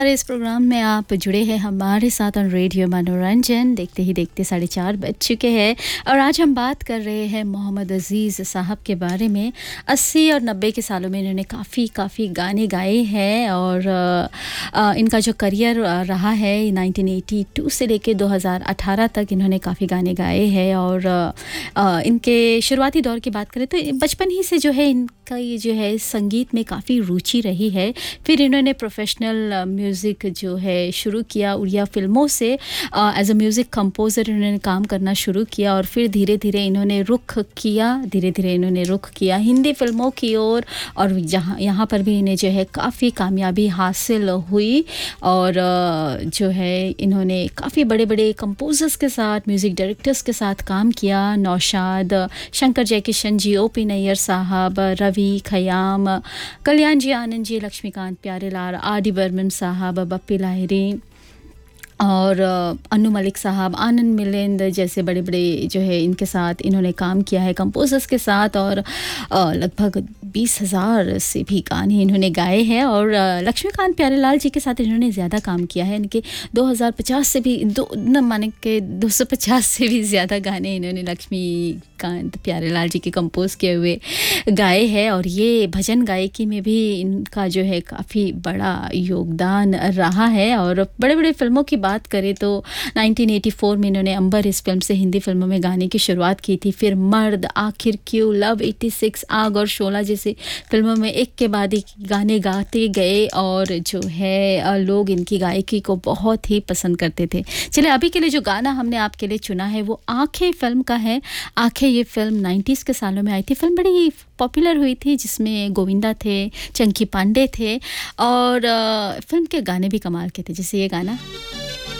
इस प्रोग्राम में आप जुड़े हैं हमारे साथ ऑन रेडियो मनोरंजन। देखते ही देखते 4:30 बज चुके हैं और आज हम बात कर रहे हैं मोहम्मद अज़ीज़ साहब के बारे में। 80 और 90 के सालों में इन्होंने काफ़ी गाने गाए हैं और इनका जो करियर रहा है 1982 से लेकर 2018 तक इन्होंने काफ़ी गाने गाए हैं। और इनके शुरुआती दौर की बात करें तो बचपन ही से जो है इनका ये जो है संगीत में काफ़ी रुचि रही है। फिर इन्होंने प्रोफेशनल म्यूज़िक जो है शुरू किया, उड़िया फ़िल्मों से एज़ अ म्यूज़िक कंपोज़र इन्होंने काम करना शुरू किया और फिर धीरे-धीरे इन्होंने रुख किया हिंदी फ़िल्मों की ओर और यहाँ पर भी इन्हें जो है काफ़ी कामयाबी हासिल हुई। और जो है इन्होंने काफ़ी बड़े-बड़े कंपोज़र्स के साथ, म्यूज़िक डायरेक्टर्स के साथ काम किया। नौशाद, शंकर जयकिशन जी, ओ.पी. नैयर साहब, रवि खयाम, कल्याण जी, आनंद जी, लक्ष्मीकांत प्यारेलाल, आर.डी. बर्मन साहब, बप्पी लाहिरी और अनु मलिक साहब, आनंद मिलिंद जैसे बड़े-बड़े जो है इनके साथ इन्होंने काम किया है कंपोज़र्स के साथ। और लगभग 20,000 से भी गाने इन्होंने गाए हैं। और लक्ष्मीकांत प्यारेलाल जी के साथ इन्होंने ज़्यादा काम किया है। इनके 250 से भी 250 से भी ज़्यादा गाने इन्होंने लक्ष्मीकांत प्यारेलाल जी के कंपोज़ किए हुए गाए हैं। और ये भजन गायकी में भी इनका जो है काफ़ी बड़ा योगदान रहा है। और बड़े-बड़े फ़िल्मों की बात करें तो 1984 में इन्होंने अंबर इस फ़िल्म से हिंदी फ़िल्मों में गाने की शुरुआत की थी। फिर मर्द, आखिर क्यों, लव 86, आग और शोला जैसे फ़िल्मों में एक के बाद एक गाने गाते गए और जो है लोग इनकी गायकी को बहुत ही पसंद करते थे। चलिए अभी के लिए जो गाना हमने आपके लिए चुना है वो आँखें फ़िल्म का है। आँखें ये फ़िल्म 90s के सालों में आई थी। फ़िल्म बड़ी पॉपुलर हुई थी जिसमें गोविंदा थे, चंकी पांडे थे और फ़िल्म के गाने भी कमाल के थे। जैसे ये गाना